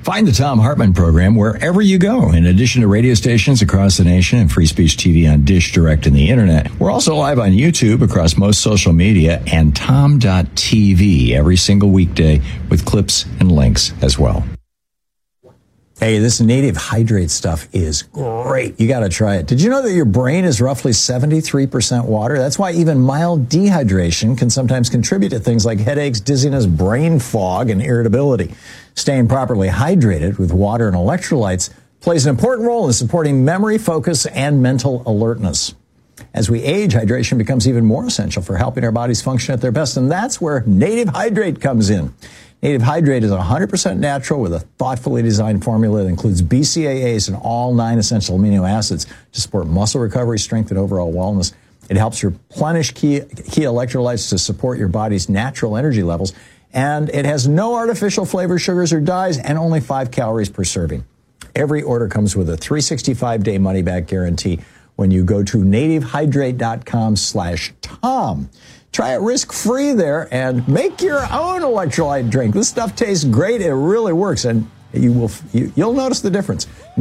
Find the Thom Hartmann program wherever you go. In addition to radio stations across the nation and Free Speech TV on Dish Direct and the Internet, we're also live on YouTube across most social media and Tom.tv every single weekday with clips and links as well. Hey, this Native Hydrate stuff is great. You got to try it. Did you know that your brain is roughly 73% water? That's why even mild dehydration can sometimes contribute to things like headaches, dizziness, brain fog, and irritability. Staying properly hydrated with water and electrolytes plays an important role in supporting memory, focus, and mental alertness. As we age, hydration becomes even more essential for helping our bodies function at their best, and that's where Native Hydrate comes in. Native Hydrate is 100% natural with a thoughtfully designed formula that includes BCAAs and all 9 essential amino acids to support muscle recovery, strength, and overall wellness. It helps replenish key electrolytes to support your body's natural energy levels. And it has no artificial flavors, sugars, or dyes, and only 5 calories per serving. Every order comes with a 365-day money-back guarantee when you go to nativehydrate.com/Tom. Try it risk-free there and make your own electrolyte drink. This stuff tastes great. It really works, and you'll notice the difference.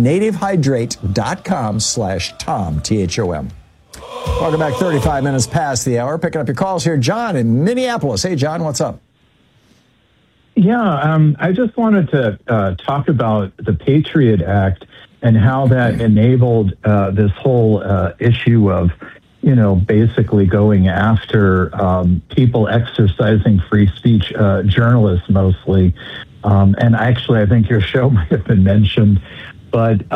nativehydrate.com/Tom, T-H-O-M. Welcome back, 35 minutes past the hour. Picking up your calls here. John in Minneapolis. Hey, John, what's up? Yeah, I just wanted to talk about the Patriot Act and how that enabled this whole issue of, basically going after people exercising free speech, journalists mostly. And actually, I think your show might have been mentioned. But,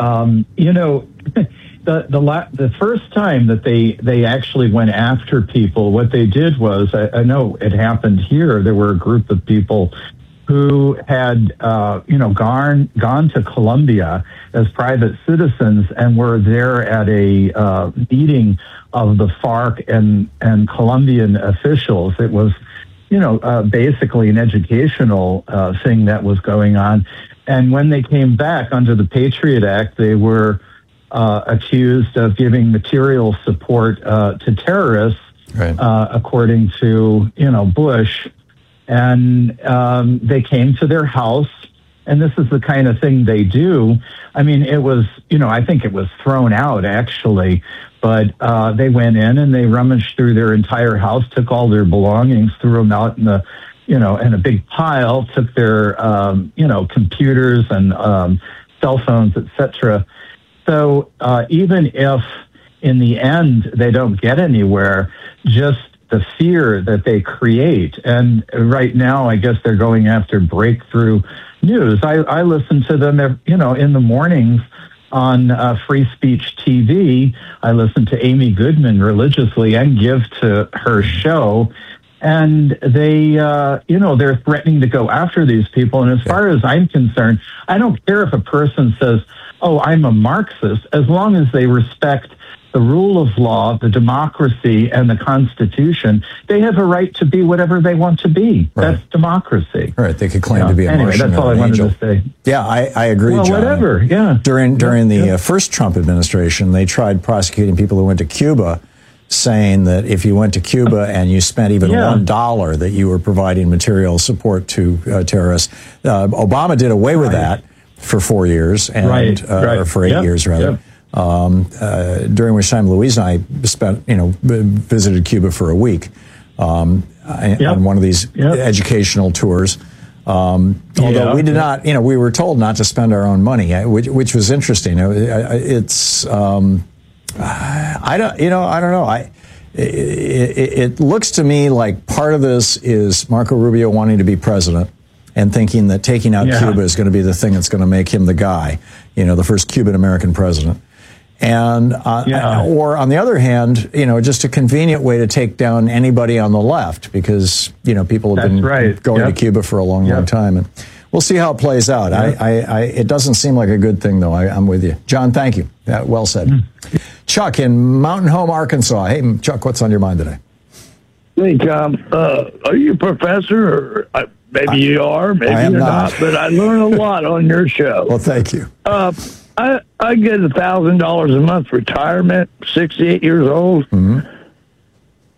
the first time that they actually went after people, what they did was, I know it happened here, there were a group of people who had, gone to Colombia as private citizens and were there at a meeting of the FARC and Colombian officials. It was, basically an educational thing that was going on. And when they came back under the Patriot Act, they were accused of giving material support to terrorists, right. According to, Bush. And they came to their house, and this is the kind of thing they do. I mean, it was, I think it was thrown out, actually. But they went in and they rummaged through their entire house, took all their belongings, threw them out in the, in a big pile, took their, computers and cell phones, etc. So even if in the end they don't get anywhere, just the fear that they create. And right now, I guess they're going after Breakthrough News. I listen to them, in the mornings on Free Speech TV. I listen to Amy Goodman religiously and give to her show. And they, they're threatening to go after these people. And as far as I'm concerned, I don't care if a person says, oh, I'm a Marxist, as long as they respect the rule of law, the democracy, and the Constitution. They have a right to be whatever they want to be. Right. That's democracy. Right. They could claim to be a Martian. Anyway, that's all I wanted to say. Yeah, I agree, well, John. Whatever, yeah. During the first Trump administration, they tried prosecuting people who went to Cuba, saying that if you went to Cuba and you spent even $1, that you were providing material support to terrorists. Obama did away with that for 4 years, and or for 8 years, rather. During which time Louise and I spent, visited Cuba for a week on one of these educational tours. Although we did not, we were told not to spend our own money, which was interesting. It's, I don't know. It looks to me like part of this is Marco Rubio wanting to be president and thinking that taking out Cuba is going to be the thing that's going to make him the guy, the first Cuban-American president. And, or on the other hand, just a convenient way to take down anybody on the left because, people have been going to Cuba for a long, long time. And we'll see how it plays out. It doesn't seem like a good thing, though. I'm with you. John, thank you. Well said. Chuck in Mountain Home, Arkansas. Hey, Chuck, what's on your mind today? Hey, Tom. Are you a professor? Or maybe you are, maybe you're not. But I learn a lot on your show. Well, thank you. I get $1,000 a month retirement, 68 years old. Mm-hmm.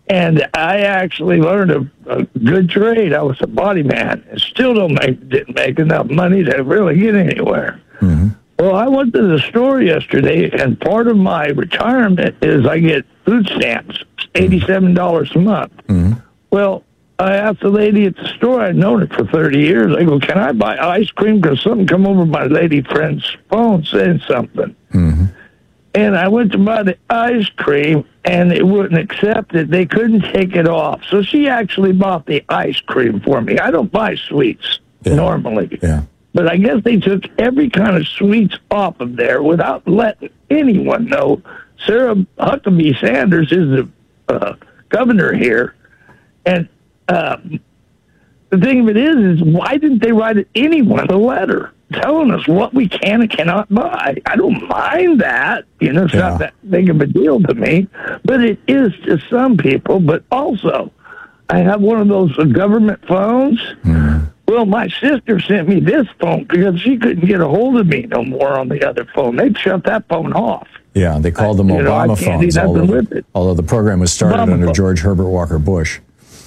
And I actually learned a good trade. I was a body man and still didn't make enough money to really get anywhere. Mm-hmm. Well, I went to the store yesterday, and part of my retirement is I get food stamps, $87 a month. Mm-hmm. Well, I asked the lady at the store, I'd known her for 30 years, I go, can I buy ice cream? Because something come over my lady friend's phone saying something. Mm-hmm. And I went to buy the ice cream, and it wouldn't accept it. They couldn't take it off. So she actually bought the ice cream for me. I don't buy sweets normally. Yeah. But I guess they took every kind of sweets off of there without letting anyone know. Sarah Huckabee Sanders is the governor here. And the thing of it is why didn't they write anyone a letter telling us what we can and cannot buy? I don't mind that. It's not that big of a deal to me. But it is to some people. But also, I have one of those government phones. Mm-hmm. Well, my sister sent me this phone because she couldn't get a hold of me no more on the other phone. They'd shut that phone off. Yeah, they called them Obama phones, although the program was started under George Herbert Walker Bush.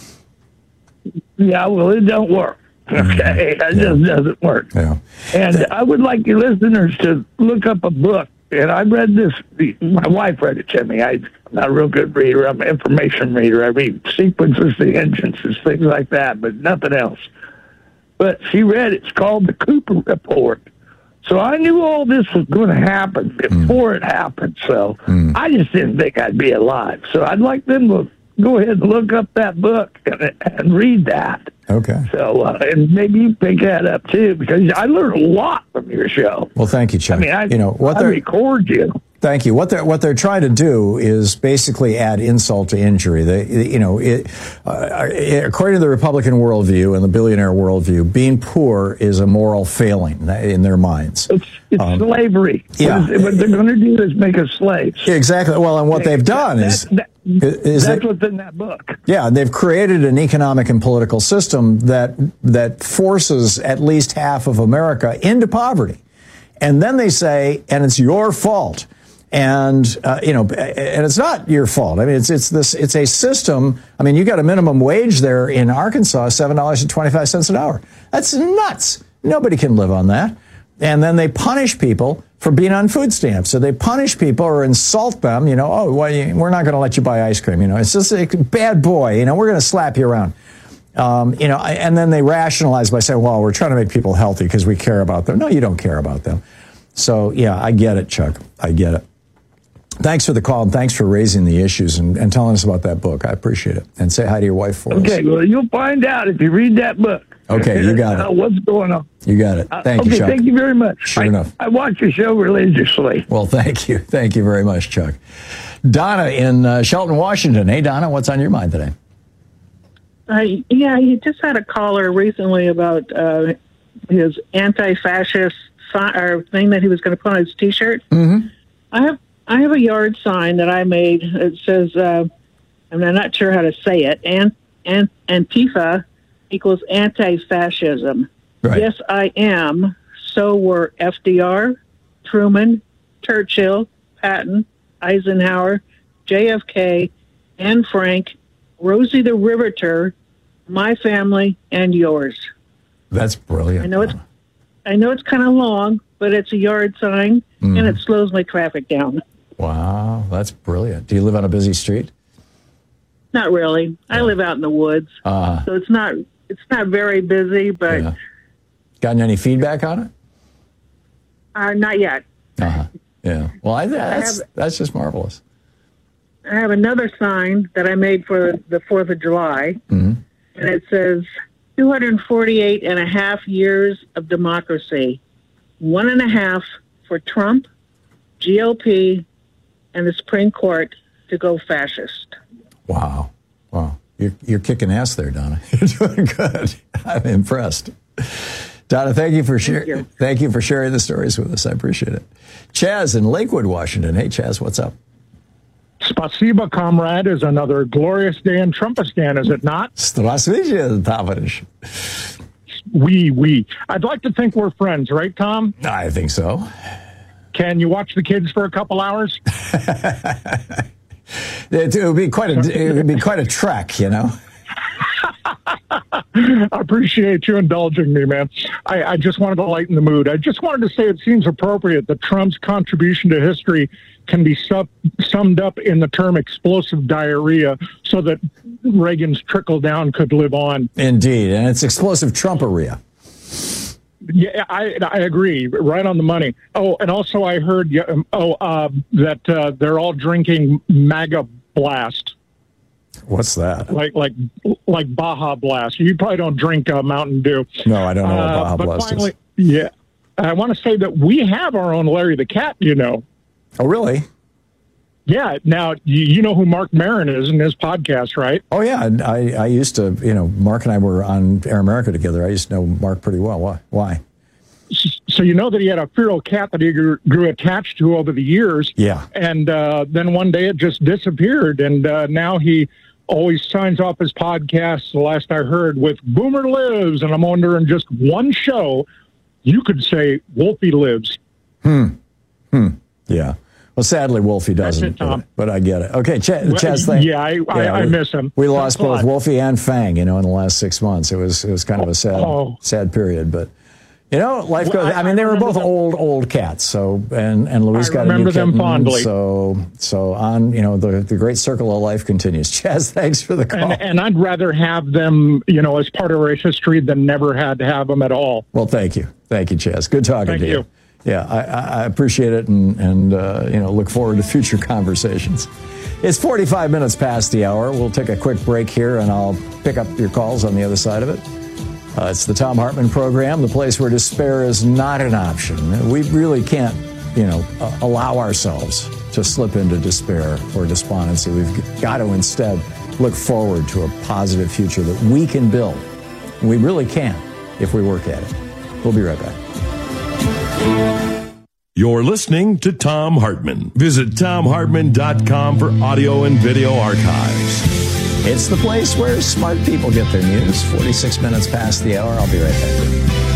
Yeah, well, it don't work. Okay, it just doesn't work. Yeah. And I would like your listeners to look up a book. And I read this. My wife read it to me. I'm not a real good reader. I'm an information reader. I read sequences, the engines, things like that, but nothing else. But she read it's called the Cooper Report. So I knew all this was going to happen before it happened. So I just didn't think I'd be alive. So I'd like them to go ahead and look up that book and read that. Okay. So and maybe you pick that up too, because I learned a lot from your show. Well, thank you, Chuck. I mean, I record you. Thank you. What they're trying to do is basically add insult to injury. According to the Republican worldview and the billionaire worldview, being poor is a moral failing in their minds. It's slavery. Yeah. What they're going to do is make us slaves. Exactly. Well, and what they've done is that's what's in that book. Yeah, they've created an economic and political system that forces at least half of America into poverty, and then they say, and it's your fault. And and it's not your fault. I mean, it's a system. I mean, you got a minimum wage there in Arkansas, $7.25 an hour. That's nuts. Nobody can live on that. And then they punish people for being on food stamps. So they punish people or insult them. We're not going to let you buy ice cream. It's just a bad boy. We're going to slap you around. And then they rationalize by saying, well, we're trying to make people healthy because we care about them. No, you don't care about them. So, yeah, I get it, Chuck. I get it. Thanks for the call, and thanks for raising the issues and telling us about that book. I appreciate it. And say hi to your wife for us. Okay, well, you'll find out if you read that book. Okay, you got it. What's going on? You got it. Thank you, Chuck. Thank you very much. Sure enough. I watch your show religiously. Well, thank you. Thank you very much, Chuck. Donna in Shelton, Washington. Hey, Donna, what's on your mind today? You just had a caller recently about his anti-fascist thing that he was going to put on his T-shirt. Mm-hmm. I have a yard sign that I made. It says, I'm not sure how to say it, Antifa equals anti-fascism. Right. Yes, I am. So were FDR, Truman, Churchill, Patton, Eisenhower, JFK, Anne Frank, Rosie the Riveter, my family, and yours. That's brilliant. I know it's kind of long, but it's a yard sign, and it slows my traffic down. Wow, that's brilliant. Do you live on a busy street? Not really. I live out in the woods, so it's not very busy. But gotten any feedback on it? Not yet. Yeah. Well, that's just marvelous. I have another sign that I made for the 4th of July, and it says 248 and a half years of democracy, 1.5 for Trump, GOP, and the Supreme Court to go fascist. Wow. You're kicking ass there, Donna. You're doing good. I'm impressed. Donna, thank you for sharing the stories with us. I appreciate it. Chaz in Lakewood, Washington. Hey, Chaz, what's up? Spasiba, comrade, is another glorious day in Trumpistan, is it not? Здравствуйте, товарищ. We. I'd like to think we're friends, right, Tom? I think so. Can you watch the kids for a couple hours? It would be quite a trek, you know. I appreciate you indulging me, man. I just wanted to lighten the mood. I just wanted to say it seems appropriate that Trump's contribution to history can be summed up in the term explosive diarrhea so that Reagan's trickle down could live on. Indeed, and it's explosive Trumperia. Yeah, I agree. Right on the money. Oh, and also I heard that they're all drinking MAGA Blast. What's that? Like Baja Blast. You probably don't drink Mountain Dew. No, I don't know what Baja but Blast finally, is. Yeah, I want to say that we have our own Larry the Cat, you know. Oh, really? Yeah. Now, you know who Mark Maron is in his podcast, right? Oh, yeah. I used to, Mark and I were on Air America together. I used to know Mark pretty well. Why? So you know that he had a feral cat that he grew attached to over the years. Yeah. And then one day it just disappeared. And now he always signs off his podcast, the last I heard, with Boomer Lives. And I'm wondering, just one show, you could say Wolfie Lives. Yeah. Well, sadly, Wolfie doesn't, but I get it. Okay, Chaz, thank you. Yeah, I miss him. We lost both Wolfie and Fang, in the last 6 months. It was kind of a sad period, but life goes. I mean, they were both old cats. So and Louise got a new kitten. Them fondly. So on, the great circle of life continues. Chaz, thanks for the call. And I'd rather have them, as part of our history than never had to have them at all. Well, thank you, Chaz. Good talking to you. Yeah, I appreciate it and look forward to future conversations. It's 45 minutes past the hour. We'll take a quick break here, and I'll pick up your calls on the other side of it. It's the Thom Hartmann Program, the place where despair is not an option. We really can't, allow ourselves to slip into despair or despondency. We've got to instead look forward to a positive future that we can build. We really can if we work at it. We'll be right back. You're listening to Thom Hartmann. Visit ThomHartmann.com for audio and video archives. It's the place where smart people get their news. 46 minutes past the hour. I'll be right back.